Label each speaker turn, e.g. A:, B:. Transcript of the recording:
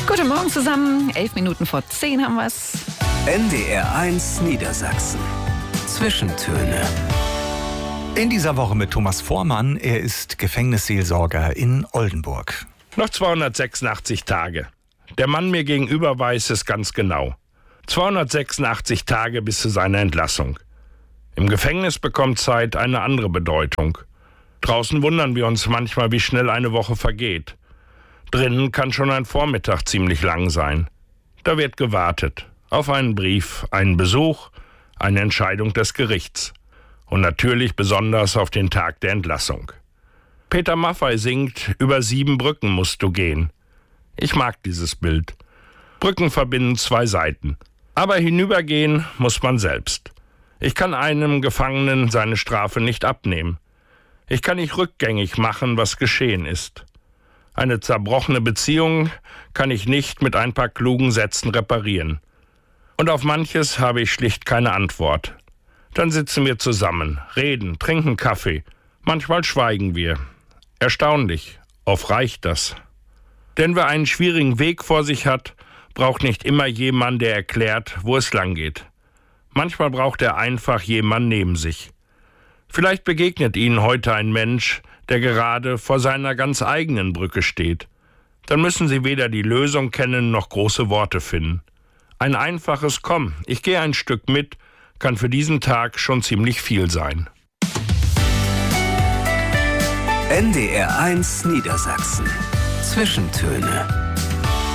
A: Guten Morgen zusammen. 11 Minuten vor 10 haben wir es.
B: NDR 1 Niedersachsen. Zwischentöne.
C: In dieser Woche mit Thomas Vormann. Er ist Gefängnisseelsorger in Oldenburg.
D: Noch 286 Tage. Der Mann mir gegenüber weiß es ganz genau. 286 Tage bis zu seiner Entlassung. Im Gefängnis bekommt Zeit eine andere Bedeutung. Draußen wundern wir uns manchmal, wie schnell eine Woche vergeht. Drinnen kann schon ein Vormittag ziemlich lang sein. Da wird gewartet. Auf einen Brief, einen Besuch, eine Entscheidung des Gerichts. Und natürlich besonders auf den Tag der Entlassung. Peter Maffay singt, über 7 Brücken musst du gehen. Ich mag dieses Bild. Brücken verbinden 2 Seiten. Aber hinübergehen muss man selbst. Ich kann einem Gefangenen seine Strafe nicht abnehmen. Ich kann nicht rückgängig machen, was geschehen ist. Eine zerbrochene Beziehung kann ich nicht mit ein paar klugen Sätzen reparieren. Und auf manches habe ich schlicht keine Antwort. Dann sitzen wir zusammen, reden, trinken Kaffee. Manchmal schweigen wir. Erstaunlich, oft reicht das. Denn wer einen schwierigen Weg vor sich hat, braucht nicht immer jemand, der erklärt, wo es lang geht. Manchmal braucht er einfach jemand neben sich. Vielleicht begegnet Ihnen heute ein Mensch, der gerade vor seiner ganz eigenen Brücke steht. Dann müssen Sie weder die Lösung kennen, noch große Worte finden. Ein einfaches Komm, ich gehe ein Stück mit, kann für diesen Tag schon ziemlich viel sein.
B: NDR 1 Niedersachsen. Zwischentöne.